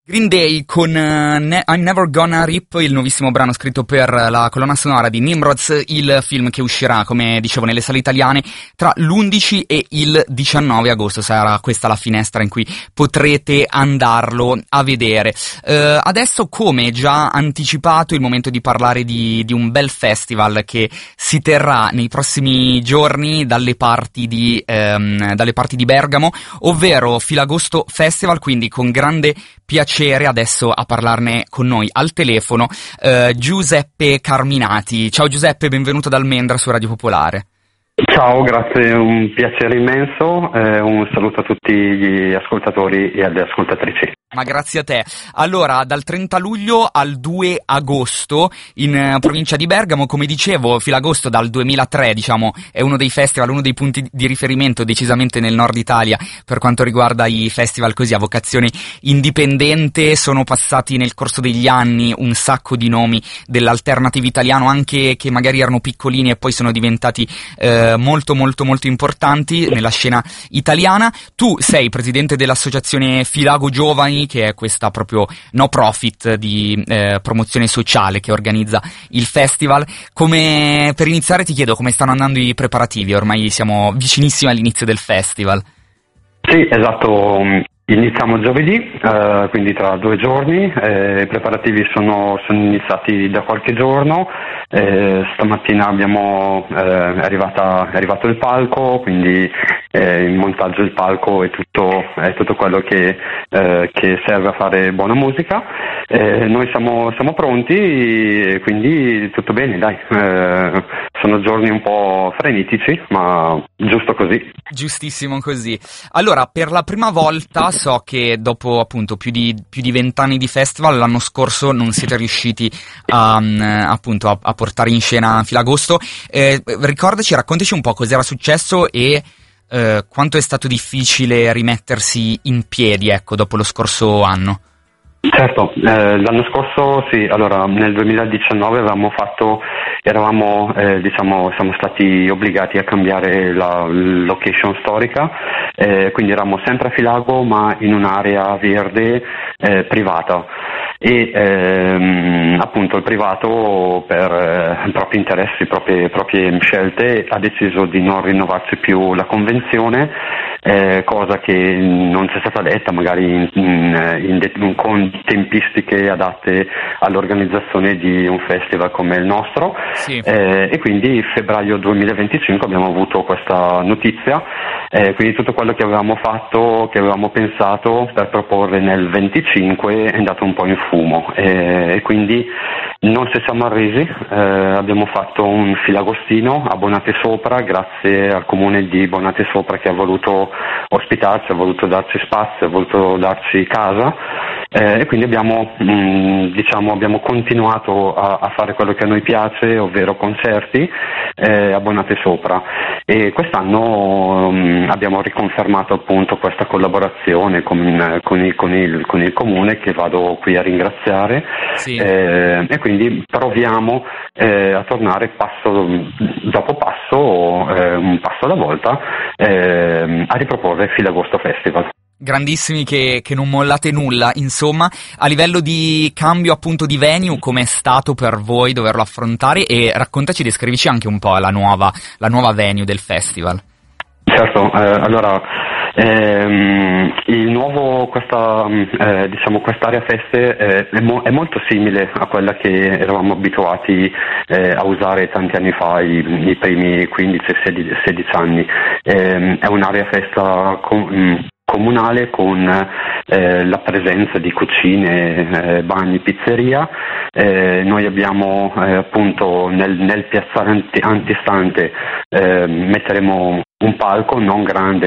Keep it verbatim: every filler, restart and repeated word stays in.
Green Day con uh, ne- I'm Never Gonna Rip, il nuovissimo brano scritto per la colonna sonora di Nimrods, il film che uscirà, come dicevo, nelle sale italiane tra l'undici e il diciannove agosto. Sarà questa la finestra in cui potrete andarlo a vedere. Uh, adesso, come già anticipato, è il momento di parlare di, di un bel festival che si terrà nei prossimi giorni dalle parti di, um, dalle parti di Bergamo, ovvero Filagosto Festival, quindi con grande piacere adesso a parlarne con noi al telefono eh, Giuseppe Carminati. Ciao Giuseppe, benvenuto da Almendra su Radio Popolare. Ciao, grazie, un piacere immenso, eh, un saluto a tutti gli ascoltatori e alle ascoltatrici. Ma grazie a te. Allora, dal trenta luglio al due agosto in uh, provincia di Bergamo, come dicevo, Filagosto dal duemilatré, diciamo, è uno dei festival, uno dei punti di riferimento decisamente nel nord Italia per quanto riguarda i festival così a vocazione indipendente. Sono passati nel corso degli anni un sacco di nomi dell'alternative italiano, anche che magari erano piccolini e poi sono diventati eh, molto molto molto importanti nella scena italiana. Tu sei presidente dell'associazione Filago Giovani, che è questa proprio no profit di eh, promozione sociale che organizza il festival. Come per iniziare ti chiedo come stanno andando i preparativi, ormai siamo vicinissimi all'inizio del festival. Sì, esatto, iniziamo giovedì, eh, quindi tra due giorni, eh, i preparativi sono, sono iniziati da qualche giorno. Eh, stamattina abbiamo, eh, è, arrivata, è arrivato il palco, quindi eh, il montaggio del palco è tutto, è tutto quello che, eh, che serve a fare buona musica. Eh, noi siamo, siamo pronti, quindi tutto bene, dai. Eh, sono giorni un po' frenetici, ma giusto così. Giustissimo così. Allora, per la prima volta so che dopo appunto più di più di vent'anni di festival, l'anno scorso non siete riusciti a, appunto a, a portare in scena Filagosto. Eh, ricordaci, raccontaci un po' cos'era successo e eh, quanto è stato difficile rimettersi in piedi, ecco, dopo lo scorso anno. Certo, eh, l'anno scorso sì, allora nel duemiladiciannove avevamo fatto, eravamo, eh, diciamo, siamo stati obbligati a cambiare la location storica, eh, quindi eravamo sempre a Filago ma in un'area verde eh, privata. E ehm, appunto il privato per eh, propri interessi, proprie, proprie scelte ha deciso di non rinnovarci più la convenzione, eh, cosa che non c'è stata detta magari in, in, in, con tempistiche adatte all'organizzazione di un festival come il nostro. Sì. eh, e quindi febbraio duemilaventicinque abbiamo avuto questa notizia, eh, quindi tutto quello che avevamo fatto, che avevamo pensato per proporre nel venticinque è andato un po' in fumo, e, e quindi non ci siamo arresi, eh, abbiamo fatto un filagostino a Bonate Sopra, grazie al comune di Bonate Sopra che ha voluto ospitarci, ha voluto darci spazio, ha voluto darci casa, eh, e quindi abbiamo, mh, diciamo, abbiamo continuato a, a fare quello che a noi piace, ovvero concerti eh, a Bonate Sopra, e quest'anno mh, abbiamo riconfermato appunto questa collaborazione con, con, il, con, il, con il comune, che vado qui a ringraziare. Sì. eh, e quindi proviamo eh, a tornare passo dopo passo, eh, un passo alla volta, eh, a riproporre Filagosto Festival. Grandissimi che, che non mollate nulla, insomma. A livello di cambio appunto di venue, com'è stato per voi doverlo affrontare, e raccontaci, descrivici anche un po' la nuova, la nuova venue del festival. Certo, eh, allora ehm, il nuovo, questa, eh, diciamo quest'area feste eh, è, mo- è molto simile a quella che eravamo abituati eh, a usare tanti anni fa, i, i primi quindici sedici anni. Eh, è un'area festa com- comunale con eh, la presenza di cucine, eh, bagni, pizzeria. Eh, noi abbiamo eh, appunto nel, nel piazzale anti- antistante eh, metteremo un palco non grande